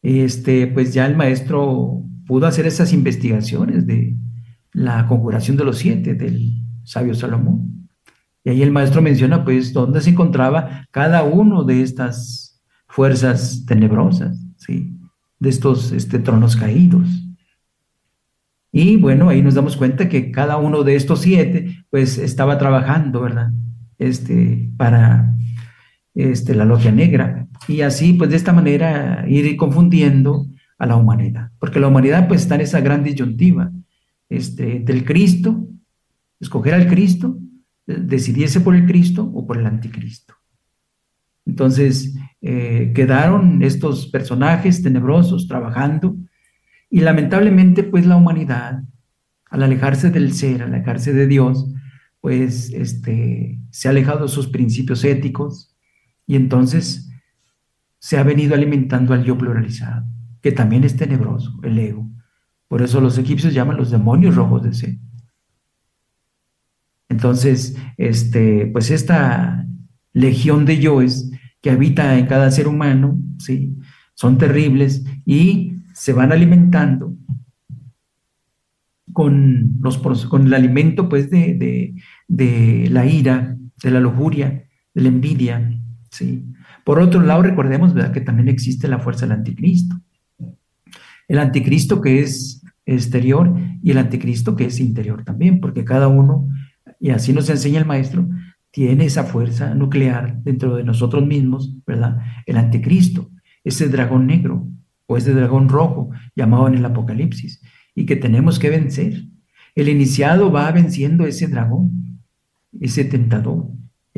pues ya el maestro pudo hacer esas investigaciones de la conjuración de los siete del sabio Salomón. Y ahí el maestro menciona, pues, dónde se encontraba cada uno de estas fuerzas tenebrosas, ¿sí? De estos tronos caídos. Y bueno, ahí nos damos cuenta que cada uno de estos siete, pues, estaba trabajando, ¿verdad? Para la logia negra. Y así, pues, de esta manera, ir confundiendo a la humanidad. Porque la humanidad, pues, está en esa gran disyuntiva, del Cristo, escoger al Cristo, decidirse por el Cristo o por el anticristo. Entonces, quedaron estos personajes tenebrosos trabajando y lamentablemente, pues la humanidad, al alejarse del ser, al alejarse de Dios, pues se ha alejado de sus principios éticos y entonces se ha venido alimentando al yo pluralizado, que también es tenebroso, el ego. Por eso los egipcios llaman los demonios rojos de ser. Entonces, pues esta legión de yoes que habita en cada ser humano, ¿sí? Son terribles y se van alimentando con el alimento, pues, de la ira, de la lujuria, de la envidia, ¿sí? Por otro lado, recordemos, ¿verdad?, que también existe la fuerza del anticristo. El anticristo que es exterior y el anticristo que es interior también, porque cada uno, y así nos enseña el maestro, tiene esa fuerza nuclear dentro de nosotros mismos, ¿verdad? El anticristo, ese dragón negro o ese dragón rojo llamado en el Apocalipsis, y que tenemos que vencer. El iniciado va venciendo ese dragón, ese tentador,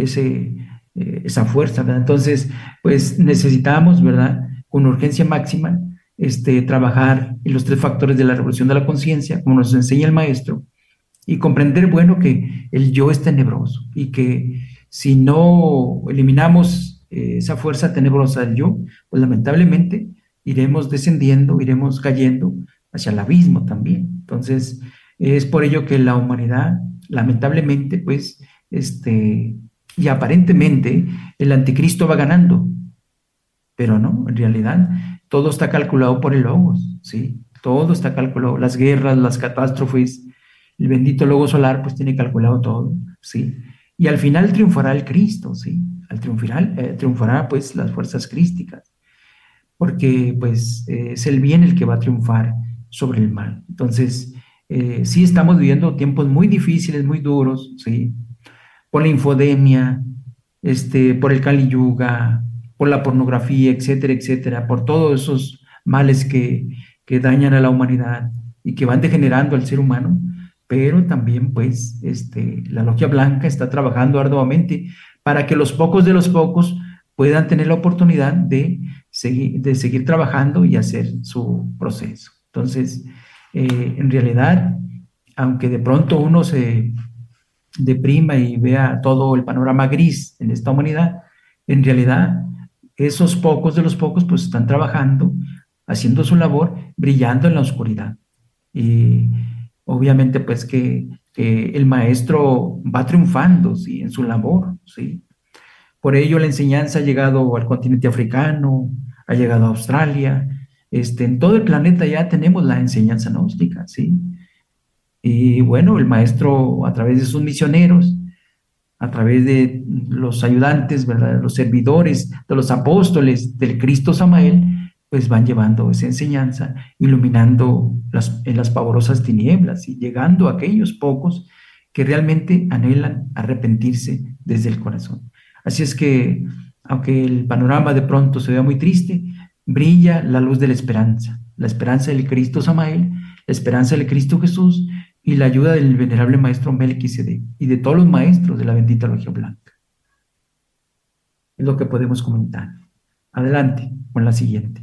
esa fuerza, ¿verdad? Entonces, pues necesitamos, ¿verdad?, con urgencia máxima, trabajar en los tres factores de la revolución de la conciencia, como nos enseña el maestro, y comprender, bueno, que el yo es tenebroso y que si no eliminamos esa fuerza tenebrosa del yo, pues lamentablemente iremos descendiendo, iremos cayendo hacia el abismo también. Entonces, es por ello que la humanidad, lamentablemente, pues, y aparentemente el anticristo va ganando, pero no, en realidad todo está calculado por el logos, ¿sí? Todo está calculado, las guerras, las catástrofes, el bendito logo solar pues tiene calculado todo, ¿sí? Y al final triunfará el Cristo, ¿sí? Triunfará pues las fuerzas crísticas, porque pues es el bien el que va a triunfar sobre el mal. Entonces, sí estamos viviendo tiempos muy difíciles, muy duros, ¿sí? Por la infodemia, por el Kali Yuga, por la pornografía, etcétera, etcétera, por todos esos males que dañan a la humanidad y que van degenerando al ser humano, pero también pues la Logia Blanca está trabajando arduamente para que los pocos de los pocos puedan tener la oportunidad de seguir trabajando y hacer su proceso. Entonces, en realidad, aunque de pronto uno se deprima y vea todo el panorama gris en esta humanidad, en realidad esos pocos de los pocos pues están trabajando, haciendo su labor, brillando en la oscuridad. Y obviamente pues que el maestro va triunfando, ¿sí?, en su labor, ¿sí? Por ello la enseñanza ha llegado al continente africano, ha llegado a Australia, en todo el planeta ya tenemos la enseñanza gnóstica, ¿sí? Y bueno, el maestro a través de sus misioneros, a través de los ayudantes, ¿verdad?, de los servidores, de los apóstoles del Cristo Samael, pues van llevando esa enseñanza, iluminando en las pavorosas tinieblas y llegando a aquellos pocos que realmente anhelan arrepentirse desde el corazón. Así es que, aunque el panorama de pronto se vea muy triste, brilla la luz de la esperanza del Cristo Samael, la esperanza del Cristo Jesús, y la ayuda del venerable maestro Melquisedec y de todos los maestros de la bendita Logia Blanca. Es lo que podemos comentar. Adelante con la siguiente.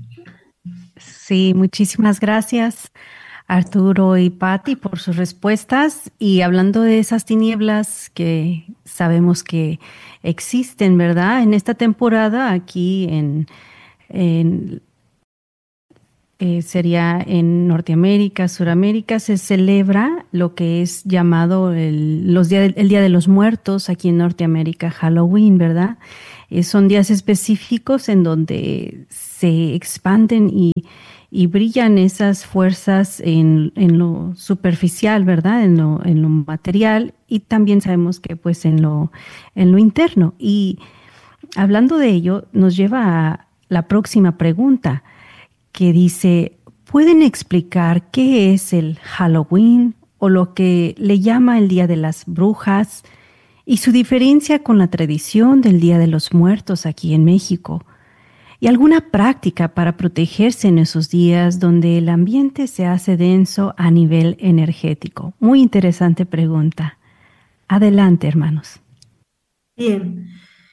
Sí, muchísimas gracias, Arturo y Patti, por sus respuestas. Y hablando de esas tinieblas que sabemos que existen, ¿verdad? En esta temporada aquí en sería en Norteamérica, Suramérica, se celebra lo que es llamado el Día de los Muertos, aquí en Norteamérica, Halloween, ¿verdad? Son días específicos en donde se expanden y brillan esas fuerzas en lo superficial, ¿verdad? En lo material, y también sabemos que pues en lo interno. Y hablando de ello, nos lleva a la próxima pregunta que dice, ¿pueden explicar qué es el Halloween o lo que le llama el Día de las Brujas y su diferencia con la tradición del Día de los Muertos aquí en México? ¿Y alguna práctica para protegerse en esos días donde el ambiente se hace denso a nivel energético? Muy interesante pregunta. Adelante, hermanos. Bien,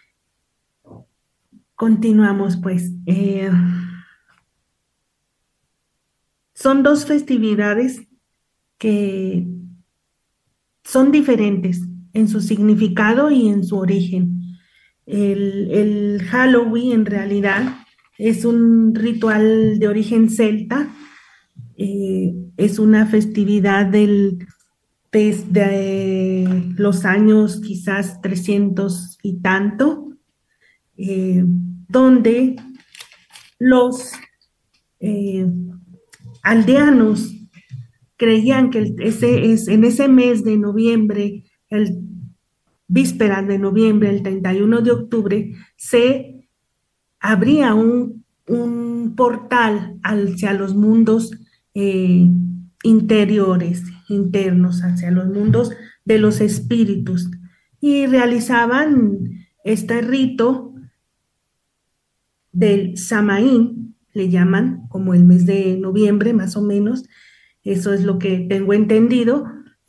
continuamos pues. Son dos festividades que son diferentes en su significado y en su origen. El Halloween en realidad es un ritual de origen celta, es una festividad desde los años quizás 300 y tanto, donde los aldeanos creían que en ese mes de noviembre, vísperas de noviembre, el 31 de octubre, se abría un portal hacia los mundos interiores, internos, hacia los mundos de los espíritus, y realizaban este rito del Samaín, le llaman, como el mes de noviembre más o menos, eso es lo que tengo entendido,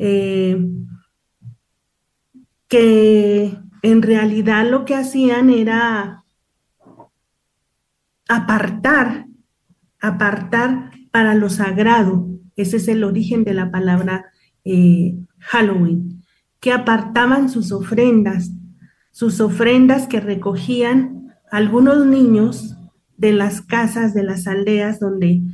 que en realidad lo que hacían era apartar para lo sagrado. Ese es el origen de la palabra Halloween, que apartaban sus ofrendas que recogían algunos niños de las casas, de las aldeas donde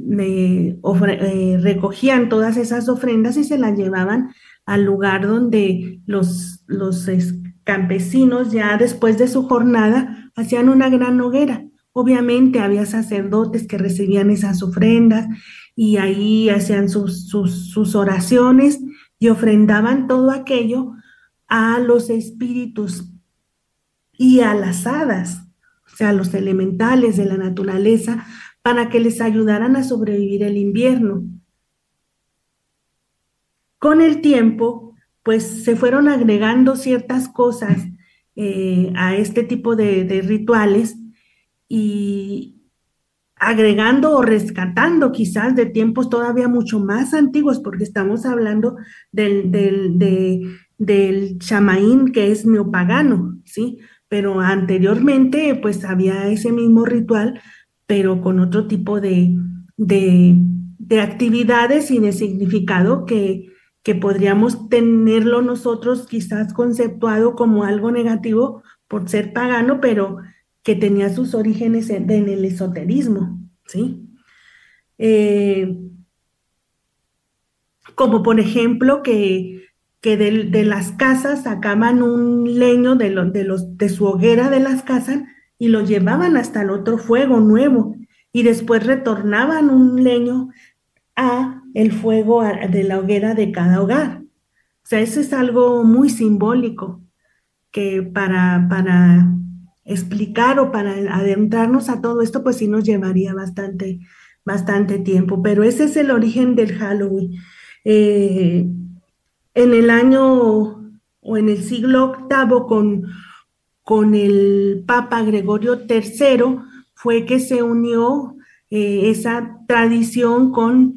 recogían todas esas ofrendas y se las llevaban al lugar donde los campesinos ya después de su jornada hacían una gran hoguera. Obviamente había sacerdotes que recibían esas ofrendas y ahí hacían sus oraciones y ofrendaban todo aquello a los espíritus y a las hadas, o sea, a los elementales de la naturaleza, para que les ayudaran a sobrevivir el invierno. Con el tiempo, pues se fueron agregando ciertas cosas a este tipo de rituales y agregando o rescatando quizás de tiempos todavía mucho más antiguos, porque estamos hablando del chamaín que es neopagano, ¿sí? Pero anteriormente pues había ese mismo ritual, pero con otro tipo de actividades y de significado que podríamos tenerlo nosotros quizás conceptuado como algo negativo por ser pagano, pero que tenía sus orígenes en el esoterismo, ¿sí? Como por ejemplo que de las casas sacaban un leño de su hoguera de las casas y lo llevaban hasta el otro fuego nuevo y después retornaban un leño a el fuego de la hoguera de cada hogar. O sea, eso es algo muy simbólico que para explicar o para adentrarnos a todo esto, pues sí nos llevaría bastante tiempo, pero ese es el origen del Halloween. En el año o en el siglo VIII con el Papa Gregorio III fue que se unió esa tradición con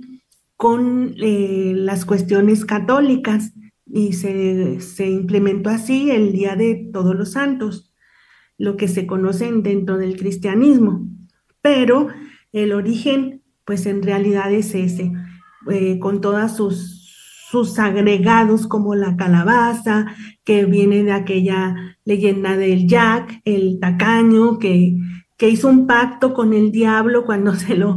las cuestiones católicas y se implementó así el Día de Todos los Santos, lo que se conoce dentro del cristianismo, pero el origen pues en realidad es ese, con todas sus agregados como la calabaza, que viene de aquella leyenda del Jack, el tacaño, que hizo un pacto con el diablo cuando se lo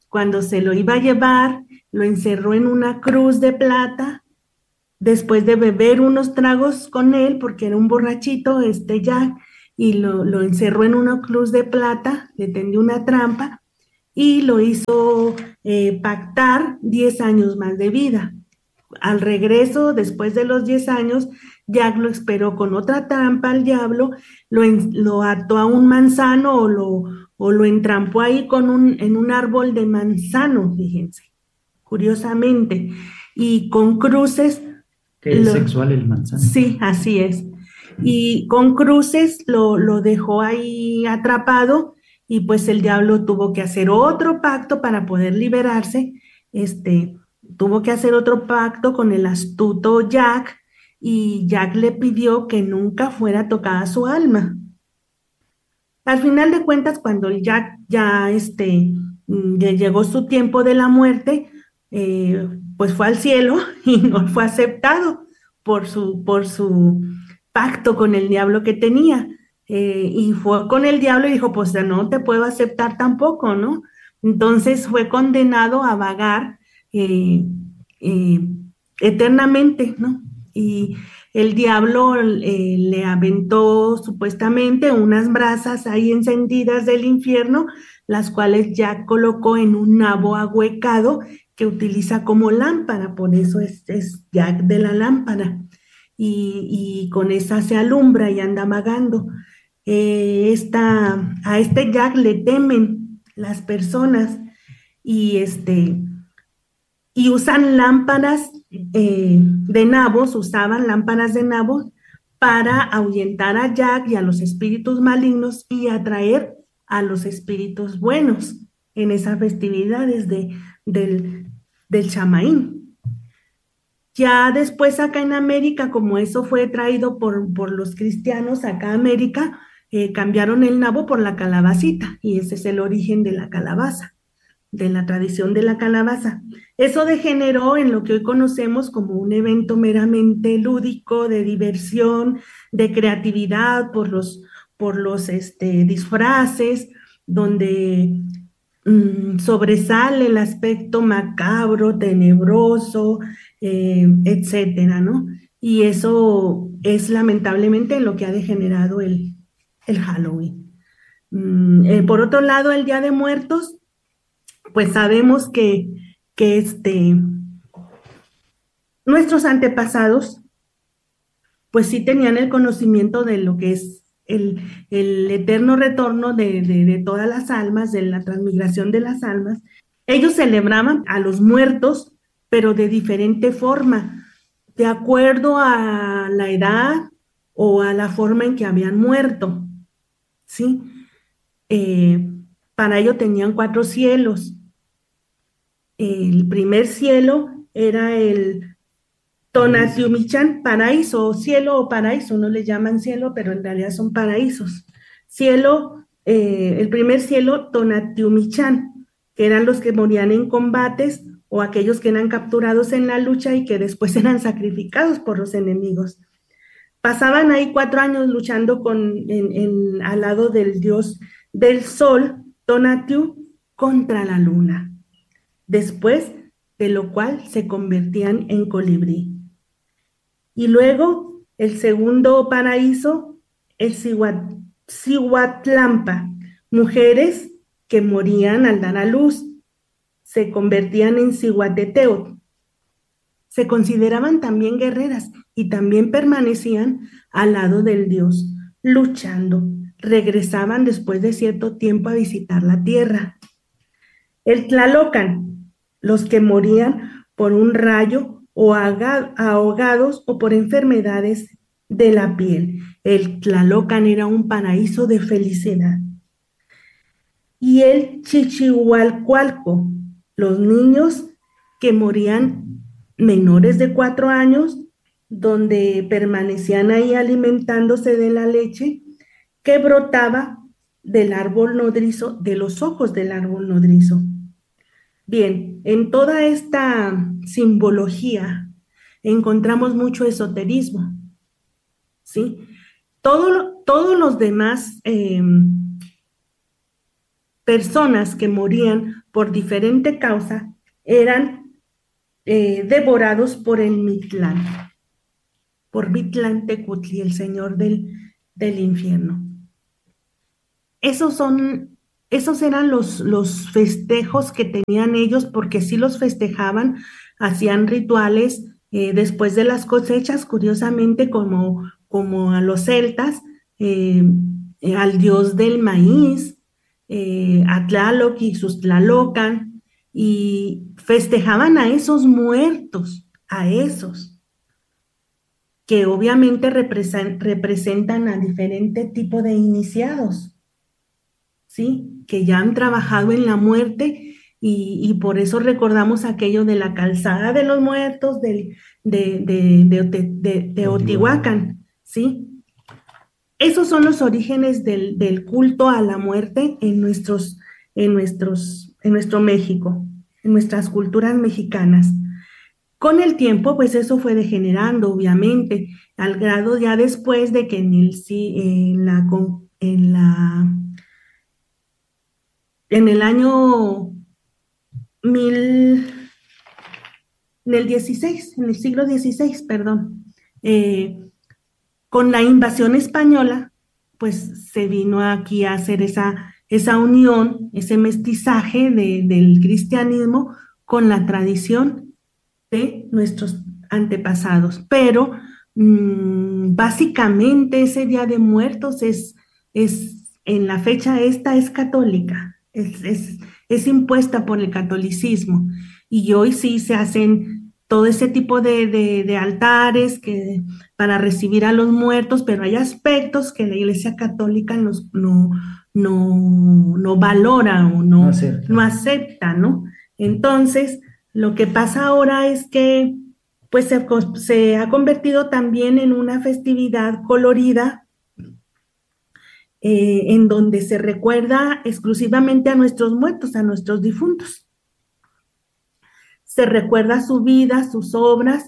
Cuando se lo iba a llevar, lo encerró en una cruz de plata, después de beber unos tragos con él, porque era un borrachito, Jack, y lo encerró en una cruz de plata, le tendió una trampa y lo hizo pactar 10 años más de vida. Al regreso, después de los 10 años, Jack lo esperó con otra trampa al diablo, lo ató a un manzano o lo entrampó ahí en un árbol de manzano, fíjense, curiosamente, y con cruces. Que es sexual el manzano. Sí, así es. Y con cruces lo dejó ahí atrapado y pues el diablo tuvo que hacer otro pacto para poder liberarse. Tuvo que hacer otro pacto con el astuto Jack y Jack le pidió que nunca fuera tocada su alma. Al final de cuentas, cuando el Jack ya llegó su tiempo de la muerte, pues fue al cielo y no fue aceptado por su pacto con el diablo que tenía. Y fue con el diablo y dijo, pues no te puedo aceptar tampoco, ¿no? Entonces fue condenado a vagar eh, eh, eternamente, ¿no? Y el diablo le aventó supuestamente unas brasas ahí encendidas del infierno, las cuales Jack colocó en un nabo ahuecado que utiliza como lámpara, por eso es Jack de la lámpara. Y con esa se alumbra y anda vagando. A este Jack le temen las personas y y usan lámparas de nabos, usaban lámparas de nabos para ahuyentar a Jack y a los espíritus malignos y atraer a los espíritus buenos en esas festividades del Chamaín. Ya después acá en América, como eso fue traído por los cristianos acá a América, cambiaron el nabo por la calabacita y ese es el origen de la calabaza, de la tradición de la calabaza. Eso degeneró en lo que hoy conocemos como un evento meramente lúdico, de diversión, de creatividad por los disfraces, donde sobresale el aspecto macabro, tenebroso, etcétera, ¿no? Y eso es lamentablemente lo que ha degenerado el Halloween. Por otro lado, el Día de Muertos, pues sabemos que nuestros antepasados, pues sí tenían el conocimiento de lo que es el eterno retorno de todas las almas, de la transmigración de las almas. Ellos celebraban a los muertos, pero de diferente forma, de acuerdo a la edad o a la forma en que habían muerto, ¿sí? Para ello tenían 4 cielos. El primer cielo era el Tonatiuhmichan, paraíso, cielo o paraíso, no le llaman cielo, pero en realidad son paraísos. El primer cielo, Tonatiuhmichan, que eran los que morían en combates o aquellos que eran capturados en la lucha y que después eran sacrificados por los enemigos. Pasaban ahí 4 años luchando al lado del dios del sol, Tonatiuh, contra la luna, después de lo cual se convertían en colibrí. Y luego el segundo paraíso, el Cihuatlampa, mujeres que morían al dar a luz, se convertían en Cihuateteotl. Se consideraban también guerreras y también permanecían al lado del dios, luchando. Regresaban después de cierto tiempo a visitar la tierra. El Tlalocan, los que morían por un rayo o ahogados o por enfermedades de la piel. El Tlalocan era un paraíso de felicidad. Y el Chichihualcualco, los niños que morían menores de 4 años, donde permanecían ahí alimentándose de la leche que brotaba del árbol nodrizo, de los ojos del árbol nodrizo. Bien, en toda esta simbología encontramos mucho esoterismo, ¿sí? Todos los demás personas que morían por diferente causa, eran devorados por el Mictlán, por Mictlán Tecutli, el señor del infierno. Esos eran los festejos que tenían ellos, porque sí los festejaban, hacían rituales después de las cosechas, curiosamente como a los celtas, al dios del maíz, a Tlaloc y sus Tlalocan, y festejaban a esos muertos, a esos, que obviamente representan a diferente tipo de iniciados, ¿sí? Que ya han trabajado en la muerte y por eso recordamos aquello de la calzada de los muertos de Teotihuacán, ¿sí? Esos son los orígenes del culto a la muerte en nuestro México, en nuestras culturas mexicanas. Con el tiempo, pues eso fue degenerando, obviamente, al grado ya después de que en el año en el siglo XVI, perdón, con la invasión española, pues se vino aquí a hacer esa unión, ese mestizaje del cristianismo con la tradición de nuestros antepasados. Pero básicamente ese Día de Muertos es en la fecha esta es católica, es impuesta por el catolicismo, y hoy sí se hacen todo ese tipo de altares para recibir a los muertos, pero hay aspectos que la Iglesia Católica no valora o no acepta, ¿no? Entonces, lo que pasa ahora es que pues se ha convertido también en una festividad colorida, en donde se recuerda exclusivamente a nuestros muertos, a nuestros difuntos. Se recuerda su vida, sus obras,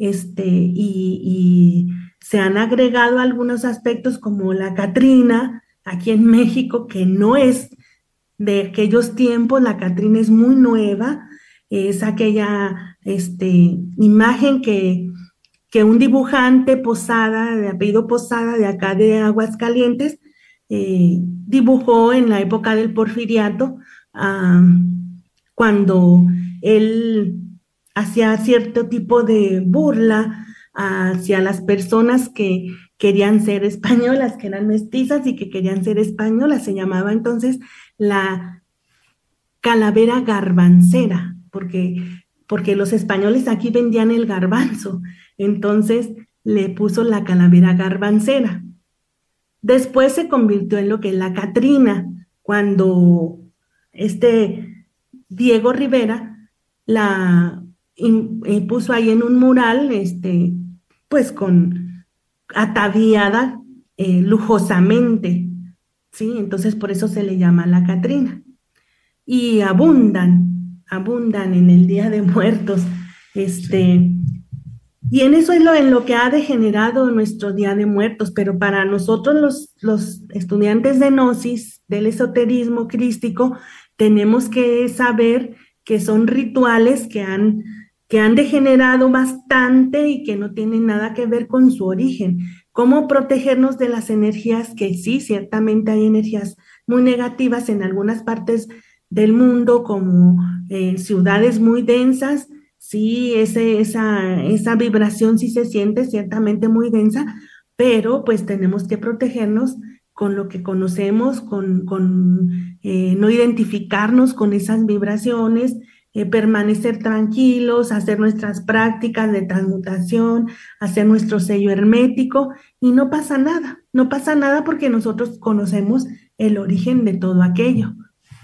y se han agregado algunos aspectos como la Catrina, aquí en México, que no es de aquellos tiempos. La Catrina es muy nueva, es aquella imagen que un dibujante Posada, de apellido Posada, de acá de Aguascalientes, dibujó en la época del Porfiriato, cuando él hacía cierto tipo de burla hacia las personas que querían ser españolas, que eran mestizas y que querían ser españolas. Se llamaba entonces la calavera garbancera, porque los españoles aquí vendían el garbanzo, entonces le puso la calavera garbancera. Después se convirtió en lo que es la Catrina, cuando Diego Rivera la puso ahí en un mural, pues ataviada lujosamente, ¿sí? Entonces por eso se le llama la Catrina. Y abundan en el Día de Muertos, y en eso es en lo que ha degenerado nuestro Día de Muertos. Pero para nosotros los estudiantes de Gnosis, del esoterismo crístico, tenemos que saber que son rituales que han degenerado bastante y que no tienen nada que ver con su origen. ¿Cómo protegernos de las energías? Que sí, ciertamente hay energías muy negativas en algunas partes del mundo, como ciudades muy densas. Sí, esa vibración sí se siente ciertamente muy densa, pero pues tenemos que protegernos con lo que conocemos, no identificarnos con esas vibraciones, permanecer tranquilos, hacer nuestras prácticas de transmutación, hacer nuestro sello hermético, y no pasa nada porque nosotros conocemos el origen de todo aquello.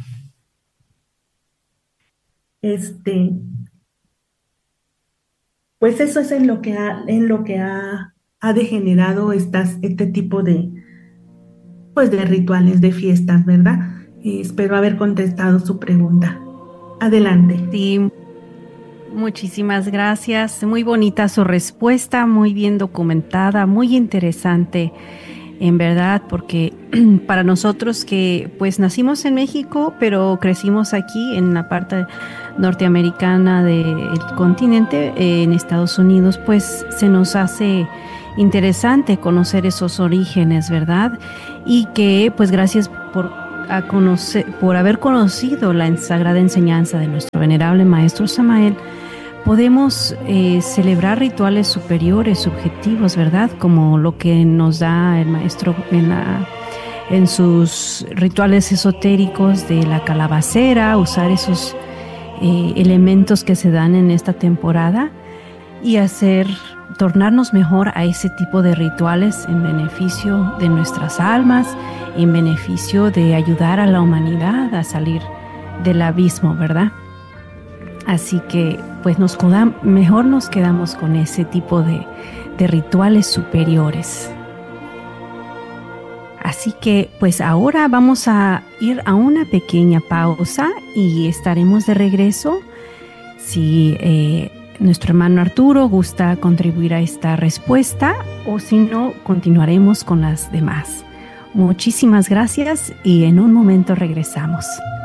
Pues eso es en lo que ha degenerado este tipo de rituales, de fiestas, ¿verdad? Espero haber contestado su pregunta. Adelante. Sí, muchísimas gracias. Muy bonita su respuesta, muy bien documentada, muy interesante. en verdad, porque para nosotros que pues nacimos en México, pero crecimos aquí en la parte norteamericana del continente, en Estados Unidos, pues se nos hace interesante conocer esos orígenes, ¿verdad? Y que pues gracias por haber conocido la sagrada enseñanza de nuestro venerable maestro Samael, podemos celebrar rituales superiores, subjetivos, ¿verdad? Como lo que nos da el maestro en sus rituales esotéricos de la calabacera, usar esos elementos que se dan en esta temporada y tornarnos mejor a ese tipo de rituales en beneficio de nuestras almas, en beneficio de ayudar a la humanidad a salir del abismo, ¿verdad? Así que pues mejor nos quedamos con ese tipo de rituales superiores. Así que pues ahora vamos a ir a una pequeña pausa y estaremos de regreso. Si nuestro hermano Arturo gusta contribuir a esta respuesta, o si no, continuaremos con las demás. Muchísimas gracias y en un momento regresamos.